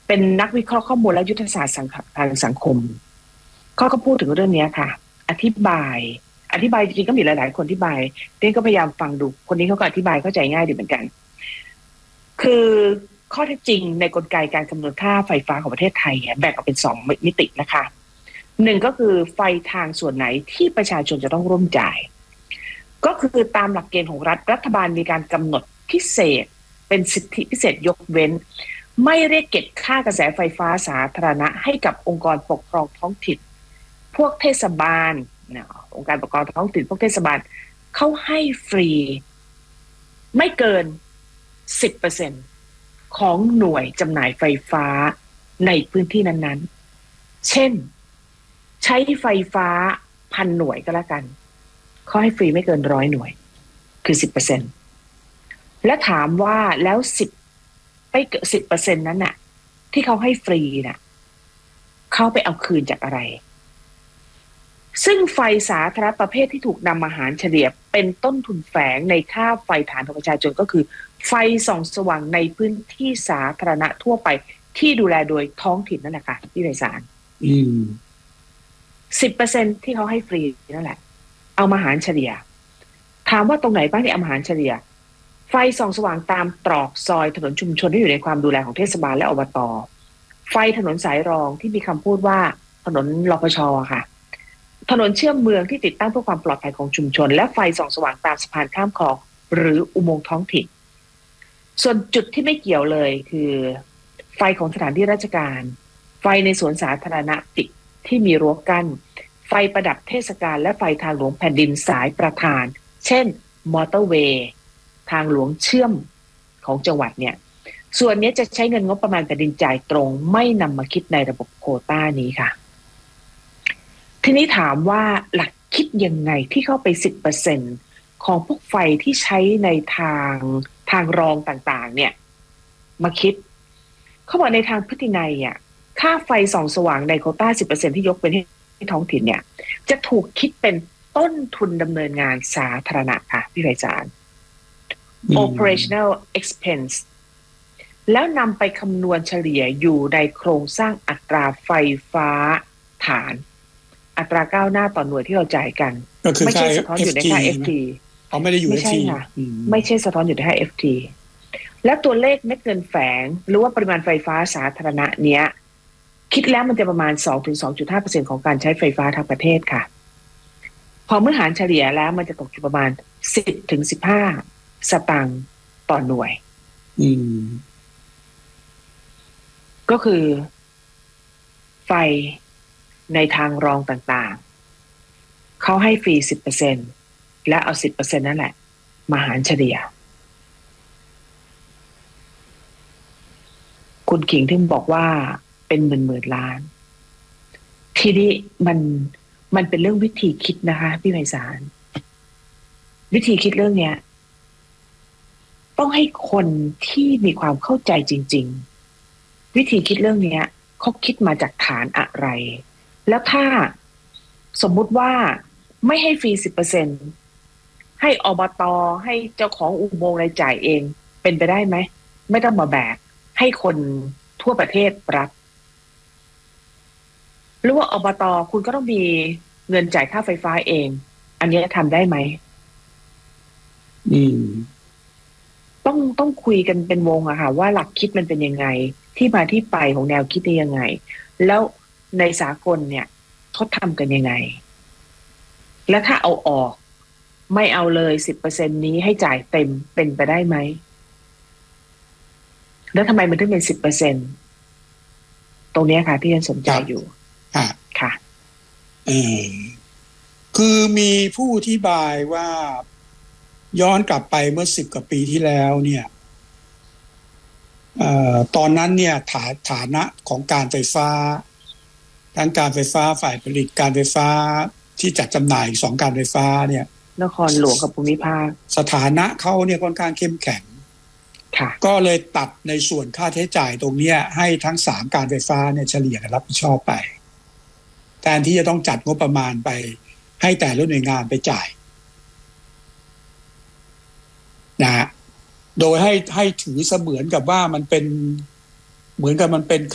เป็นนักวิเคราะห์ข้อมูลและยุทธศาสตร์ทางสังคมเขาก็พูดถึงเรื่องนี้ค่ะอธิบายจริงๆก็มีหลายๆคนอธิบายเต้นก็พยายามฟังดูคนนี้เขาก็อธิบายเข้าใจง่ายดีเหมือนกันคือข้อเท็จจริงในกลไกการคำนวณค่าไฟฟ้าของประเทศไทยแบ่งออกเป็น2 มิตินะคะหนึ่งก็คือไฟทางส่วนไหนที่ประชาชนจะต้องร่วมจ่ายก็คือตามหลักเกณฑ์ของรัฐบาลมีการกำหนดพิเศษเป็นสิทธิพิเศษยกเว้นไม่เรียกเก็บค่ากระแสไฟฟ้าสาธารณะให้กับองค์กรปกครองท้องถิ่นพวกเทศบาลองค์การปกครองท้องถิ่นพวกเทศบาลเขาให้ฟรีไม่เกิน 10% ของหน่วยจำหน่ายไฟฟ้าในพื้นที่นั้นๆเช่นใช้ไฟฟ้า1,000 หน่วยก็แล้วกันเขาให้ฟรีไม่เกิน100 หน่วยคือ 10% และถามว่าแล้ว10% นั้นน่ะที่เขาให้ฟรีน่ะเขาไปเอาคืนจากอะไรซึ่งไฟสาธารณะประเภทที่ถูกนำมาหารเฉลี่ยเป็นต้นทุนแฝงในค่าไฟฐานของประชาชนก็คือไฟส่องสว่างในพื้นที่สาธารณะทั่วไปที่ดูแลโดยท้องถิ่นนั่นแหละค่ะที่ไพศาล10% ที่เขาให้ฟรีนั่นแหละเอามาหารเฉลี่ยถามว่าตรงไหนบ้างที่เอามาหารเฉลี่ยไฟส่องสว่างตามตรอกซอยถนนชุมชนที่อยู่ในความดูแลของเทศบาลและอบต.ไฟถนนสายรองที่มีคำพูดว่าถนนรพช.ค่ะถนนเชื่อมเมืองที่ติดตั้งเพื่อความปลอดภัยของชุมชนและไฟส่องสว่างตามสะพานข้ามคลองหรืออุโมงค์ท้องถิ่นส่วนจุดที่ไม่เกี่ยวเลยคือไฟของสถานที่ราชการไฟในสวนสาธารณะติดที่มีรั้วกั้นไฟประดับเทศกาลและไฟทางหลวงแผ่นดินสายประธานเช่นมอเตอร์เวย์ทางหลวงเชื่อมของจังหวัดเนี่ยส่วนนี้จะใช้เงินงบประมาณแผ่นดินจ่ายตรงไม่นำมาคิดในระบบโควต้านี้ค่ะทีนี้ถามว่าหลักคิดยังไงที่เข้าไป 10% ของพวกไฟที่ใช้ในทางรองต่างๆเนี่ยมาคิดเขาบอกในทางพฤตินัยอ่ะค่าไฟส่องสว่างในโควต้า 10% ที่ยกเป็นให้ท้องถิ่นเนี่ยจะถูกคิดเป็นต้นทุนดำเนินงานสาธารณะค่ะพี่ไพศาล operational expense แล้วนำไปคำนวณเฉลี่ยอยู่ในโครงสร้างอัตราไฟฟ้าฐานอัตราก้าวหน้าต่อหน่วยที่เราจ่ายกันไม่ใช่สะท้อนอยู่ในค่า FT เขาไม่ได้อยู่ FT ค่ะไม่ใช่สะท้อนอยู่ในค่า FT และตัวเลขเม็ดเงินแฝงหรือว่าปริมาณไฟฟ้าสาธารณะเนี้ยคิดแล้วมันจะประมาณ 2-2.5% ของการใช้ไฟฟ้าทั้งประเทศค่ะพอเมื่อหารเฉลี่ยแล้วมันจะตกอยู่ประมาณ 10-15 สตางค์ต่อหน่วยก็คือไฟในทางรองต่างๆเขาให้ฟรี 10% และเอา 10% นั่นแหละมาหารเฉลี่ยคุณขิงถึงบอกว่าเป็นหมื่นล้านทีนี้มันเป็นเรื่องวิธีคิดนะคะพี่ไพศาลวิธีคิดเรื่องเนี้ยต้องให้คนที่มีความเข้าใจจริงๆวิธีคิดเรื่องเนี้ยเขาคิดมาจากฐานอะไรแล้วถ้าสมมุติว่าไม่ให้ฟรี 10% ให้อบต.ให้เจ้าของอุโมงค์รายจ่ายเองเป็นไปได้ไหมไม่ต้องมาแบกให้คนทั่วประเทศรับหรือว่าอบต.คุณก็ต้องมีเงินจ่ายค่าไฟฟ้าเองอันนี้ทำได้ไหมต้องคุยกันเป็นวงอะค่ะว่าหลักคิดมันเป็นยังไงที่มาที่ไปของแนวคิดนี้ยังไงแล้วในสากลเนี่ยเขาทำกันยังไงแล้วถ้าเอาออกไม่เอาเลย 10% นี้ให้จ่ายเต็มเป็นไปได้ไหมแล้วทำไมมันถึงเป็น 10% ตรงนี้ค่ะที่ฉันสนใจอยู่ค่ะคือมีผู้อธิบายว่าย้อนกลับไปเมื่อ10 กว่าปีที่แล้วเนี่ยตอนนั้นเนี่ยฐานะของการไฟฟ้าทั้งการไฟฟ้าฝ่ายผลิตการไฟฟ้าที่จัดจำหน่าย2การไฟฟ้าเนี่ยนครหลวงกับภูมิภาคสถานะเขาเนี่ยค่อนข้างเข้มแข็งก็เลยตัดในส่วนค่าใช้จ่ายตรงนี้ให้ทั้ง3การไฟฟ้าเนี่ยเฉลี่ยกันรับผิดชอบไปแทนที่จะต้องจัดงบประมาณไปให้แต่ละหน่วยงานไปจ่ายนะฮะโดยให้ถือเสมือนกับว่ามันเป็นเหมือนกับมันเป็น